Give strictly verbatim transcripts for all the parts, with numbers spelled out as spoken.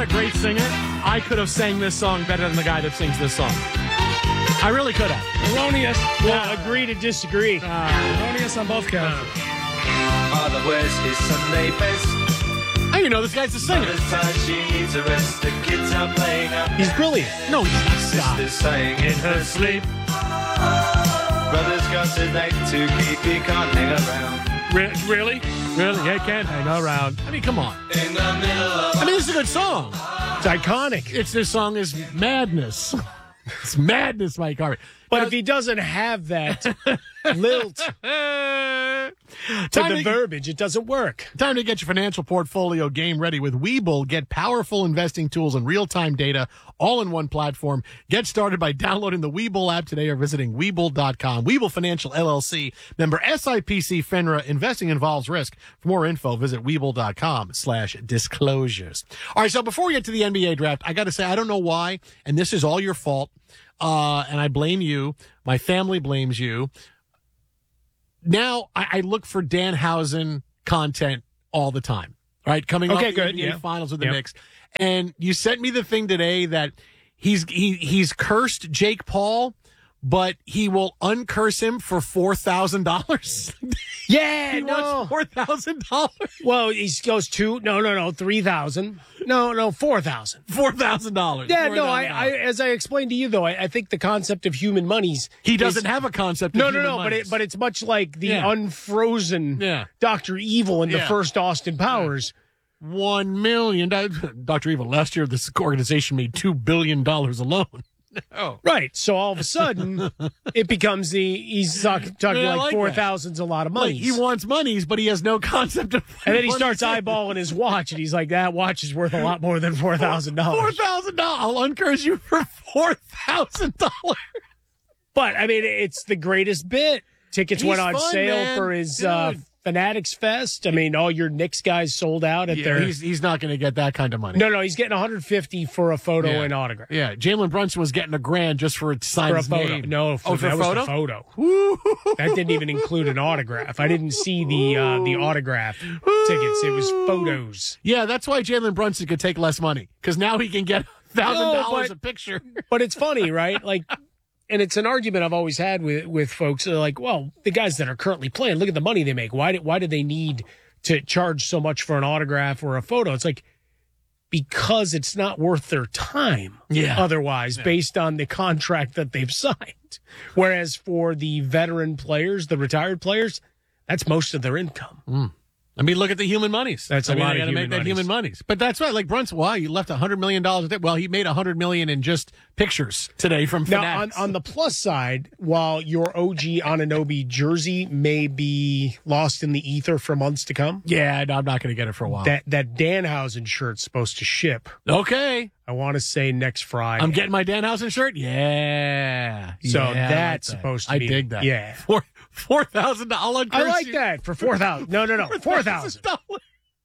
great singer, I could have sang this song better than the guy that sings this song. I really could have. Erroneous. We'll Yeah. agree to disagree. Uh, Erroneous on both counts. Mother wears his Sunday best. I didn't know this guy's a singer. Mother's tired, she needs a rest. The kids are playing up. He's brilliant. No, he's not. Stop. Sister's saying in her sleep. Brother's got a date to keep, he can't hang around. Re- really? Really? Yeah, can't hang around. I mean, come on. In the middle of I mean, this is a good song. It's iconic. It's this song is madness. It's madness, Mike Harvey. But if he doesn't have that lilt to Time the to, verbiage, it doesn't work. time to get your financial portfolio game ready with Webull. Get powerful investing tools and real-time data all in one platform. Get started by downloading the Webull app today or visiting Webull dot com. Webull Financial L L C, member S I P C FINRA. Investing involves risk. For more info, visit Webull dot com slash disclosures. All right, so before we get to the N B A draft, I got to say, I don't know why, and this is all your fault, uh, and I blame you. My family blames you. Now I, I look for Danhausen content all the time, right? Coming Okay, off the good, N B A yeah. finals with the Yep. Knicks. And you sent me the thing today that he's he he's cursed Jake Paul, but he will uncurse him for four thousand dollars. Yeah, He no. wants four thousand dollars. Well, he goes two. No, no, no. Three thousand. No, no. Four thousand. Four thousand dollars. Yeah, no. I, I, as I explained to you, though, I, I think the concept of human monies. he is- doesn't have a concept. No, of no, human no. But monies. it, but it's much like the Yeah. unfrozen Yeah. Doctor Evil in the Yeah. first Austin Powers. one million. Doctor Evil. Last year, this organization made two billion dollars alone. Oh. Right. So all of a sudden, it becomes the he's talk, talking Yeah, I like like four that. thousand's a lot of Like, money. he wants monies, but he has no concept of. and then he what starts money is. eyeballing his watch, and he's like, "That watch is worth a lot more than four thousand Four dollars." thousand dollars. I'll encourage you for four thousand dollars. But I mean, it's the greatest bit. Tickets He's went on fun, sale man. for his uh, Dude. Fanatics Fest. I mean, all your Knicks guys sold out at Yeah, their. he's he's not going to get that kind of money. No, no, he's getting one hundred fifty for a photo Yeah. and autograph. Yeah, Jalen Brunson was getting a grand just for it to sign For a his photo. name. No, for, oh, for that a was photo. the photo. Woo. That didn't even include an autograph. I didn't see the uh, the autograph tickets. It was photos. Yeah, that's why Jalen Brunson could take less money because now he can get thousand No, dollars but- a picture. But it's funny, right? Like, and it's an argument I've always had with with folks. They're like, well, the guys that are currently playing, look at the money they make. Why did why do they need to charge so much for an autograph or a photo? It's like because it's not worth their time. Yeah. Otherwise, based on the contract that they've signed. Whereas for the veteran players, the retired players, that's most of their income. I mean, look at the human monies. That's I a mean, lot they of gotta human make that monies. human monies. But that's right. Like Brunson, wow, you left a hundred million dollars. Well, he made a hundred million in just pictures today from Now, on, Fanatics. on the plus side, while your O G Anunoby jersey may be lost in the ether for months to come, yeah, no, I'm not going to get it for a while. that that Danhausen shirt's supposed to ship. okay, I want to say next Friday. I'm getting my Danhausen shirt. Yeah, So Yeah, I like that's that. supposed to I be- dig that. yeah. four four thousand dollars. I like that for four thousand. No, no, no, four thousand. dollars.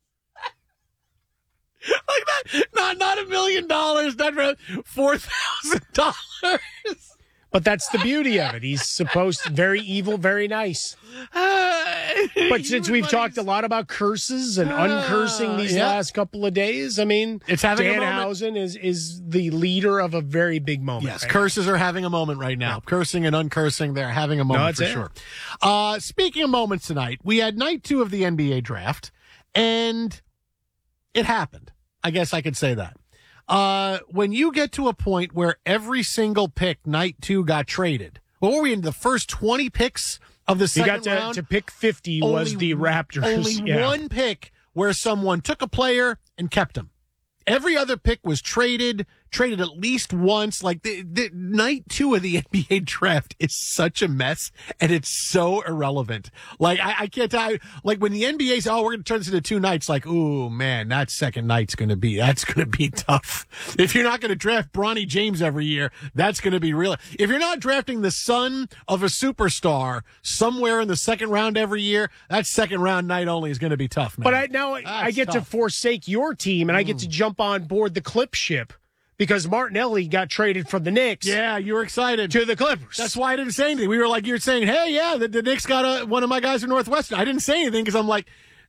Like that, not not a million dollars, not for four thousand dollars. But that's the beauty of it. He's supposed to, very evil, very nice. But since we've talked a lot about curses and uncursing these yeah. last couple of days, I mean, It's having a moment. Danhausen is is the leader of a very big moment. Yes, right? curses are having a moment right now. Cursing and uncursing, they're having a moment it's for it. sure. Uh, speaking of moments tonight, we had night two of the N B A draft, and it happened. I guess I could say that. Uh, when you get to a point where every single pick night two got traded, what were we in the first twenty picks of the He second got to, round? to pick fifty was Only- the Raptors. Only Yeah. one pick where someone took a player and kept him. Every other pick was traded, traded at least once. Like the, the night two of the N B A draft is such a mess, and it's so irrelevant. Like I, I can't tell. Like when the N B A says, "Oh, we're going to turn this into two nights," like, "Ooh, man, that second night's going to be that's going to be tough." If you're not going to draft Bronny James every year, that's going to be real. If you're not drafting the son of a superstar somewhere in the second round every year, that second round night only is going to be tough, man. But I, now I That's get to tough. forsake your team, and I get to jump on board the Clip ship because Martinelli got traded from the Knicks Yeah, you were excited. to the Clippers. That's why I didn't say anything. We were like, you're saying, hey, yeah, the, the Knicks got a, one of my guys from Northwestern. I didn't say anything because I'm like,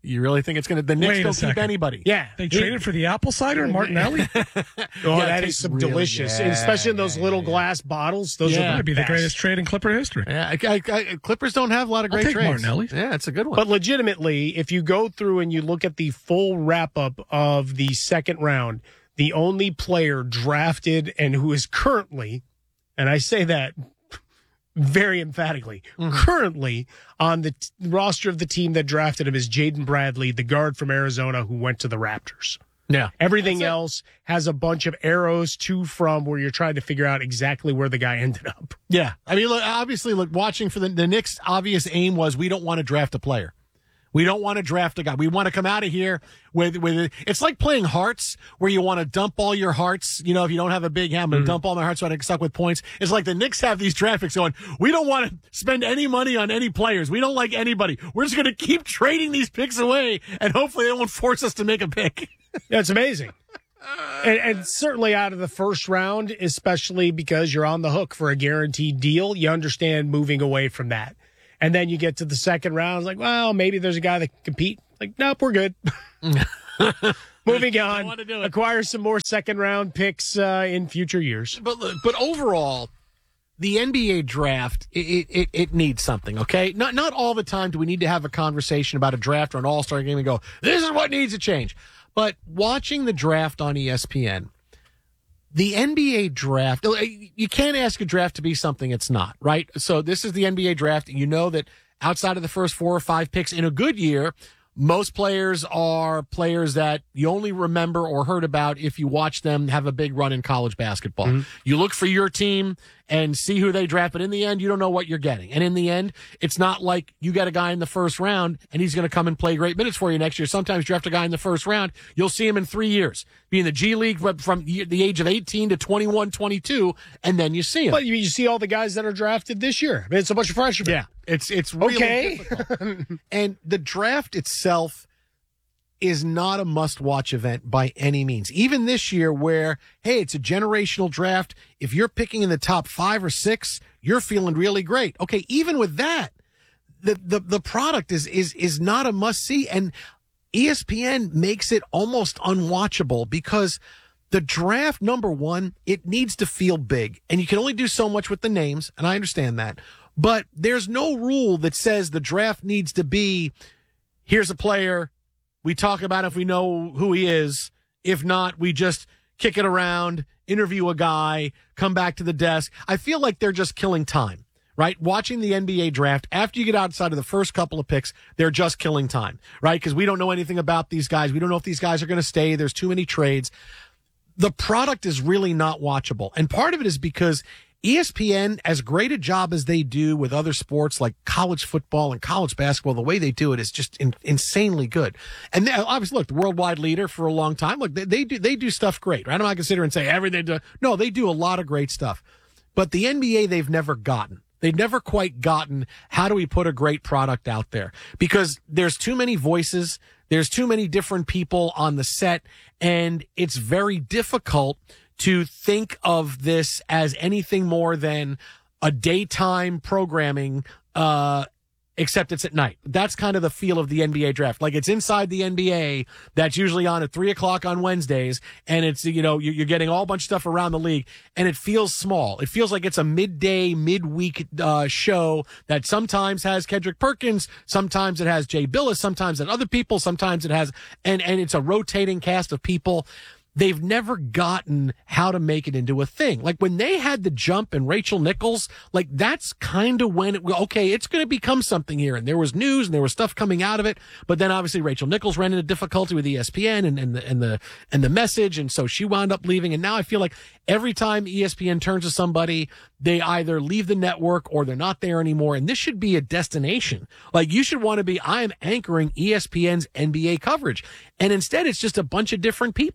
You really think it's going to? The Knicks Wait a don't keep second. anybody. Yeah. They traded for the apple cider, Martinelli. Oh, Yeah, that it is tastes some really- delicious, yeah, and especially in those yeah, little yeah. glass bottles. Those Yeah. are That'd be the best. greatest trade in Clipper history. Yeah, I, I, I, Clippers don't have a lot of I'll great take trades. Martinelli. Yeah, it's a good one. But legitimately, if you go through and you look at the full wrap up of the second round, the only player drafted and who is currently, and I say that very emphatically, Mm-hmm. currently on the t- roster of the team that drafted him is Jaden Bradley, the guard from Arizona who went to the Raptors. yeah, Everything else has a bunch of arrows to from where you're trying to figure out exactly where the guy ended up. yeah. I mean, look, obviously, look, watching for the the Knicks' obvious aim was we don't want to draft a player. We don't want to draft a guy. We want to come out of here with with. It's like playing hearts, where you want to dump all your hearts. You know, if you don't have a big hand, I'm going to dump all my hearts so I get stuck with points. It's like the Knicks have these draft picks going. We don't want to spend any money on any players. We don't like anybody. We're just going to keep trading these picks away, and hopefully they won't force us to make a pick. Yeah, it's amazing. And, and certainly out of the first round, especially because you're on the hook for a guaranteed deal, you understand moving away from that. And then you get to the second round, it's like, well, maybe there's a guy that can compete. Like, nope, we're good. Moving on. want to do it. Acquire some more second round picks uh, in future years. But but overall, the N B A draft it, it it needs something. Okay, not not all the time do we need to have a conversation about a draft or an All Star game and go, this is what needs to change. But watching the draft on E S P N, the N B A draft, you can't ask a draft to be something it's not, right? So this is the N B A draft. You know that outside of the first four or five picks in a good year, most players are players that you only remember or heard about if you watch them have a big run in college basketball. Mm-hmm. You look for your team and see who they draft, but in the end, you don't know what you're getting. And in the end, it's not like you got a guy in the first round and he's going to come and play great minutes for you next year. Sometimes you draft a guy in the first round, you'll see him in three years, be in the G League from the age of eighteen to twenty-one, twenty-two, and then you see him. But you, you see all the guys that are drafted this year. I mean, it's a bunch of freshmen. Yeah, it's it's really Okay. difficult. And the draft itself is not a must-watch event by any means. Even this year where, hey, it's a generational draft. If you're picking in the top five or six, you're feeling really great. Okay, even with that, the the, the product is is is not a must-see. And E S P N makes it almost unwatchable because the draft, number one, it needs to feel big. And you can only do so much with the names, and I understand that. But there's no rule that says the draft needs to be, here's a player, we talk about if we know who he is. If not, we just kick it around, interview a guy, come back to the desk. I feel like they're just killing time, right? Watching the N B A draft, after you get outside of the first couple of picks, they're just killing time, right? Because we don't know anything about these guys. We don't know if these guys are going to stay. There's too many trades. The product is really not watchable. And part of it is because E S P N, as great a job as they do with other sports like college football and college basketball, the way they do it is just in, insanely good. And they, obviously, look, the worldwide leader for a long time. Look, they, they do they do stuff great, right? I'm not going to sit here and say everything. Do, no, they do a lot of great stuff. But the N B A, they've never gotten. They've never quite gotten how do we put a great product out there? Because there's too many voices. There's too many different people on the set. And it's very difficult to think of this as anything more than a daytime programming, uh, except it's at night. That's kind of the feel of the N B A draft. Like it's inside the N B A that's usually on at three o'clock on Wednesdays. And it's, you know, you're getting all bunch of stuff around the league and it feels small. It feels like it's a midday, midweek, uh, show that sometimes has Kendrick Perkins. Sometimes it has Jay Billis. Sometimes it other people. Sometimes it has, and, and it's a rotating cast of people. They've never gotten how to make it into a thing. Like when they had the jump and Rachel Nichols, like that's kind of when it, okay, it's going to become something here. And there was news and there was stuff coming out of it. But then obviously Rachel Nichols ran into difficulty with E S P N and, and the, and the, and the message. And so she wound up leaving. And now I feel like every time E S P N turns to somebody, they either leave the network or they're not there anymore. And this should be a destination. Like you should want to be, I am anchoring E S P N's N B A coverage. And instead it's just a bunch of different people.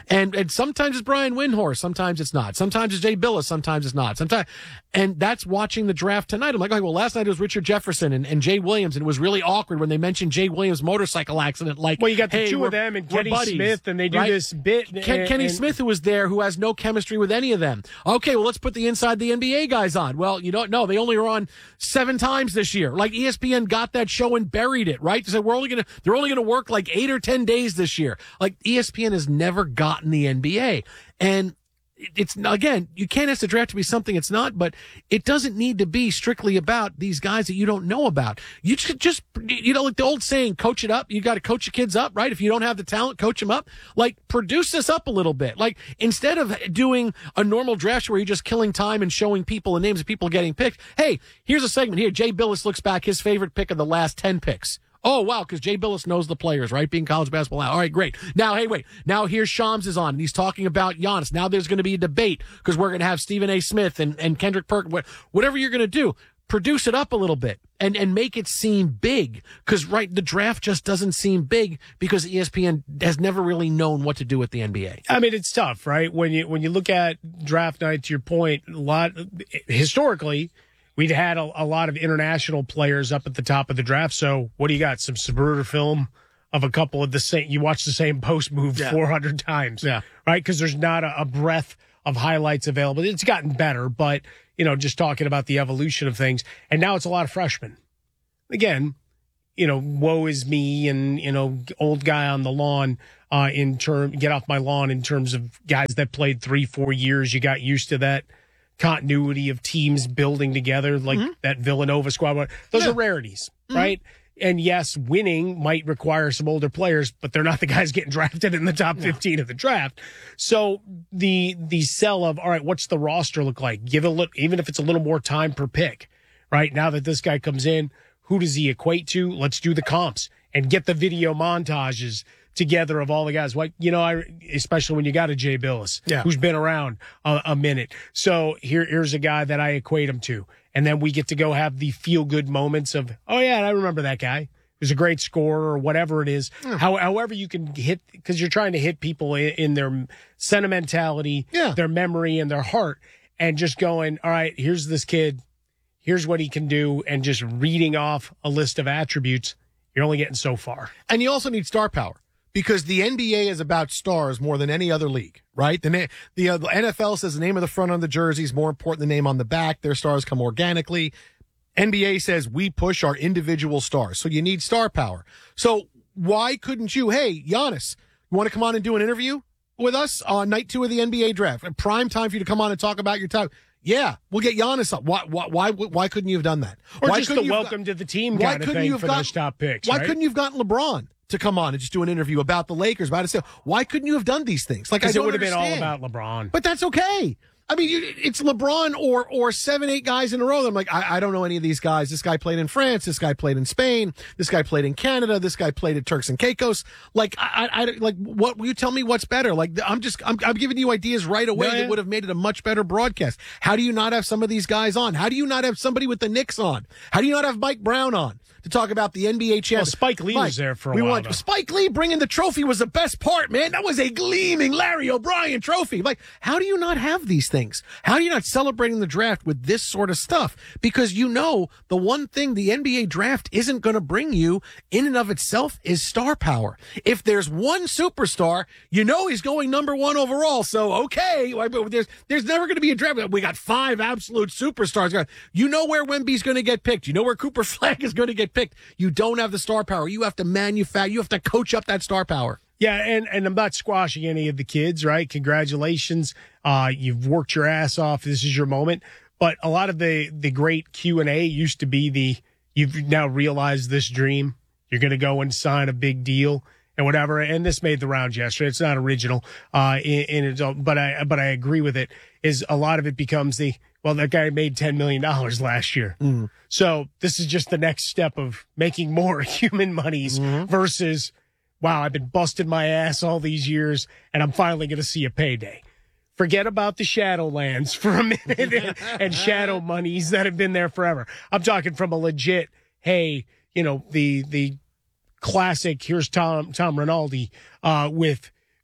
And and sometimes it's Brian Windhorst, sometimes it's not. Sometimes it's Jay Billis, sometimes it's not. Sometimes, and that's watching the draft tonight. I'm like, okay, well, last night it was Richard Jefferson and, and Jay Williams, and it was really awkward when they mentioned Jay Williams' motorcycle accident. Like, well, you got the hey, two of them and Kenny buddies, Smith, and they do right? this bit. Ken, and, Kenny and, Smith, who was there, who has no chemistry with any of them. Okay, well, let's put the inside the N B A guys on. Well, you don't know. They only were on seven times this year. Like, E S P N got that show and buried it, right? They said, we're only going to, they're only going to work like eight or ten days this year. Like, E S P N has never gotten the N B A. And it's, again, you can't ask the draft to be something it's not, but it doesn't need to be strictly about these guys that you don't know about. You just, just you know, like the old saying, coach it up. You got to coach your kids up, right? If you don't have the talent, coach them up. Like, produce this up a little bit. Like, instead of doing a normal draft where you're just killing time and showing people the names of people getting picked, hey, here's a segment here. Jay Billis looks back his favorite pick of the last ten picks. Oh, wow, because Jay Billis knows the players, right? Being college basketball. All right, great. Now, hey, wait. Now here's Shams is on, and he's talking about Giannis. Now there's going to be a debate because we're going to have Stephen A. Smith and, and Kendrick Perkins. Whatever you're going to do, produce it up a little bit and, and make it seem big. Because, right, the draft just doesn't seem big because E S P N has never really known what to do with the N B A. I mean, it's tough, right? When you when you look at draft night, to your point, a lot historically, we'd had a, a lot of international players up at the top of the draft. So what do you got? Some Subaru film of a couple of the same, you watch the same post move yeah. four hundred times, yeah. right? Because there's not a, a breadth of highlights available. It's gotten better, but, you know, just talking about the evolution of things. And now it's a lot of freshmen. Again, you know, woe is me and, you know, old guy on the lawn uh, in term, get off my lawn in terms of guys that played three, four years. You got used to that continuity of teams building together, like mm-hmm. that Villanova squad. Those yeah. are rarities, mm-hmm. right? And yes, winning might require some older players, but they're not the guys getting drafted in the top fifteen no. of the draft. So the the sell of, all right, what's the roster look like? Give a little, even if it's a little more time per pick, right? Now that this guy comes in, who does he equate to? Let's do the comps and get the video montages together of all the guys. Like, you know, I, especially when you got a Jay Billis, yeah. who's been around a, a minute. So here, here's a guy that I equate him to. And then we get to go have the feel good moments of, oh yeah, I remember that guy. He was a great scorer or whatever it is. Yeah. How, however you can hit, because you're trying to hit people in, in their sentimentality, yeah. their memory and their heart, and just going, all right, here's this kid. Here's what he can do. And just reading off a list of attributes, you're only getting so far. And you also need star power. Because the N B A is about stars more than any other league, right? The, na- the, uh, the N F L says the name of the front on the jersey is more important than the name on the back. Their stars come organically. N B A says we push our individual stars. So you need star power. So why couldn't you, hey, Giannis, you want to come on and do an interview with us on night two of the N B A draft? Prime time for you to come on and talk about your time. Yeah, we'll get Giannis up. Why, why, why, why couldn't you have done that? Or why just the welcome got, to the team kind of thing for got, those top picks, Why right? couldn't you have gotten LeBron to come on and just do an interview about the Lakers, about it? Why couldn't you have done these things? Like, I it would have understand. been all about LeBron. But that's okay. I mean, you, it's LeBron or or seven, eight guys in a row. I'm like, I, I don't know any of these guys. This guy played in France. This guy played in Spain. This guy played in Canada. This guy played at Turks and Caicos. Like, I, I, I like, what will you tell me what's better? Like, I'm just, I'm, I'm giving you ideas right away no, yeah. that would have made it a much better broadcast. How do you not have some of these guys on? How do you not have somebody with the Knicks on? How do you not have Mike Brown on to talk about the N B A champion? Well, Spike Lee Mike, was there for a we while. Want, Spike Lee bringing the trophy was the best part, man. That was a gleaming Larry O'Brien trophy. Like, how do you not have these things? How do you not celebrating the draft with this sort of stuff? Because you know the one thing the N B A draft isn't going to bring you in and of itself is star power. If there's one superstar, you know he's going number one overall. So, okay, there's there's never going to be a draft. We got five absolute superstars. You know where Wemby's going to get picked. You know where Cooper Flag is going to get picked. You don't have the star power. You have to manufacture. You have to coach up that star power. Yeah, and, and I'm not squashing any of the kids, right? Congratulations. Uh, you've worked your ass off. This is your moment. But a lot of the, the great Q and A used to be the, you've now realized this dream. You're going to go and sign a big deal and whatever. And this made the rounds yesterday. It's not original, uh, in, in its own, but I, but I agree with it, is a lot of it becomes the, well, that guy made ten million dollars last year. Mm. So this is just the next step of making more human monies mm-hmm. versus, wow, I've been busting my ass all these years, and I'm finally going to see a payday. Forget about the Shadowlands for a minute and, and shadow monies that have been there forever. I'm talking from a legit, hey, you know, the the classic, here's Tom Tom Rinaldi uh, with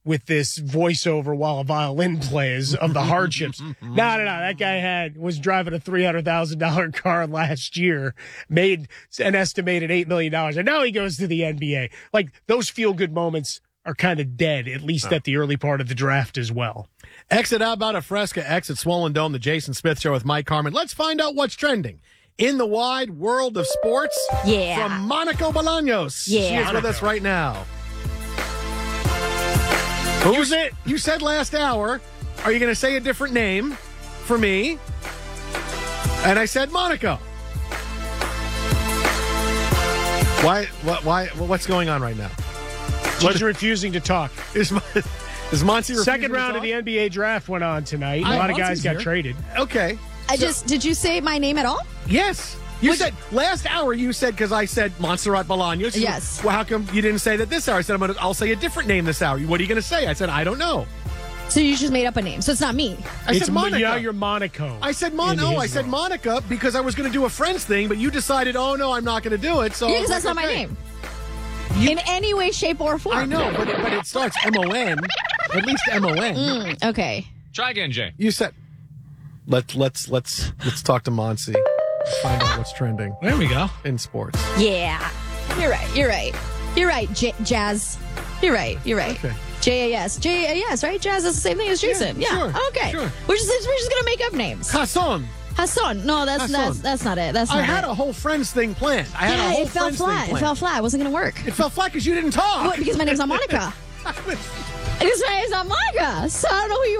with this voiceover while a violin plays of the hardships. no, no, no. That guy had was driving a three hundred thousand dollars car last year, made an estimated eight million dollars, and now he goes to the N B A. Like, those feel-good moments are kind of dead, at least oh. at the early part of the draft as well. Exit out about a Fresca, exit Swollen Dome, the Jason Smith Show with Mike Harmon. Let's find out what's trending in the wide world of sports. Yeah. From Monaco Bolaños. Yeah. She is Monaco. with us right now. Who's it? You said last hour, are you going to say a different name for me? And I said Monaco. Why? What? Why? What's going on right now? She's refusing to talk. Is, is Monty Second round of the N B A draft went on tonight. A I- lot of Monty's guys got here. traded. Okay. I just did you say my name at all? Yes. You Which- said last hour. You said because I said Montserrat Bolaños. Yes. Well, how come you didn't say that this hour? I said I'm gonna. I'll say a different name this hour. What are you going to say? I said I don't know. So you just made up a name. So it's not me. I it's said Monica. Yeah, you're Monaco. I said Mon. in No, his I said role. Monica because I was going to do a Friends thing, but you decided, oh no, I'm not going to do it. So Yeah, I was because that's like, not my okay. name. In any way, shape, or form. I know, but it, but it starts M O N. At least M O N. Mm, okay. Try again, Jay. You said. Let's let's let's let's talk to Monsi. Find out what's trending There we go. in sports. Yeah. You're right. You're right. You're right, J- Jazz. You're right. You're right. Okay. J A S. J A S, right? Jazz is the same thing as Jason. Yeah, Yeah. sure, okay. sure. We're just we're just gonna make up names. Hassan. Hassan. No, that's Hassan. that's that's not it. That's not I had it. a whole Friends thing planned. I had a yeah, whole it fell Friends thing flat. It planned. fell flat. It wasn't gonna work. It fell flat because you didn't talk. What? Because my name's not Monica. Because my name's not Monica. So I don't know who you